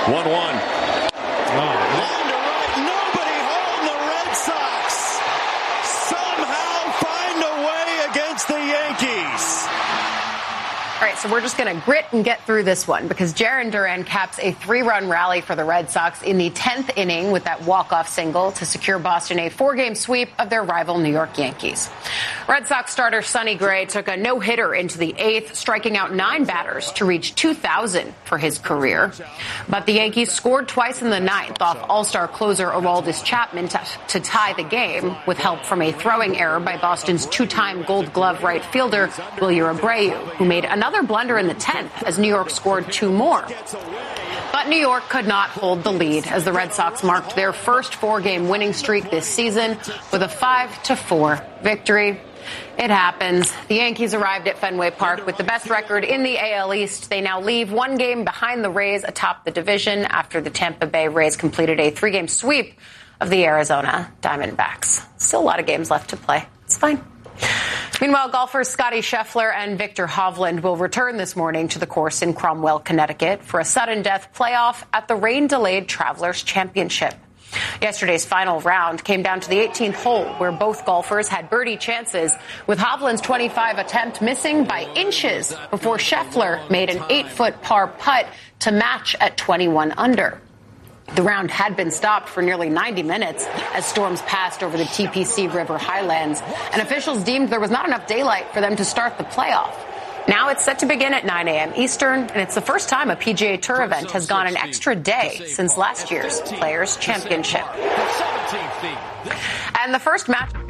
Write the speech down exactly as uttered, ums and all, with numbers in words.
one one. Oh. Line to right. Nobody holding the Red Sox. Somehow find a way against the Yankees. All right, so we're just going to grit and get through this one because Jarren Duran caps a three-run rally for the Red Sox in the tenth inning with that walk-off single to secure Boston a four-game sweep of their rival New York Yankees. Red Sox starter Sonny Gray took a no-hitter into the eighth, striking out nine batters to reach two thousand for his career. But the Yankees scored twice in the ninth off All-Star closer Aroldis Chapman to, to tie the game with help from a throwing error by Boston's two-time Gold Glove right fielder Wilyer Abreu, who made another Another blunder in the tenth as New York scored two more. But New York could not hold the lead as the Red Sox marked their first four-game winning streak this season with a five to four victory. It happens. The Yankees arrived at Fenway Park with the best record in the A L East. They now leave one game behind the Rays atop the division after the Tampa Bay Rays completed a three-game sweep of the Arizona Diamondbacks. Still a lot of games left to play. It's fine. Meanwhile, golfers Scottie Scheffler and Viktor Hovland will return this morning to the course in Cromwell, Connecticut for a sudden death playoff at the rain-delayed Travelers Championship. Yesterday's final round came down to the eighteenth hole, where both golfers had birdie chances, with Hovland's twenty-five attempt missing by inches before Scheffler made an eight-foot par putt to match at twenty-one under. The round had been stopped for nearly ninety minutes as storms passed over the T P C River highlands, and officials deemed there was not enough daylight for them to start the playoff. Now it's set to begin at nine a.m. Eastern, and it's the first time a P G A Tour event has gone an extra day since last year's Players' Championship. And the first match...